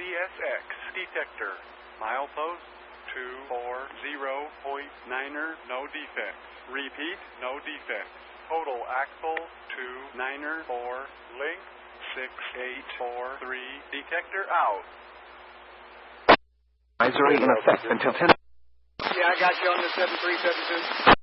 CSX detector. Milepost 240.9er, no defects. Repeat, no defects. Total axle 294, length 6843, detector out. Advisory in effect until 10. Yeah, I got you on the 7372.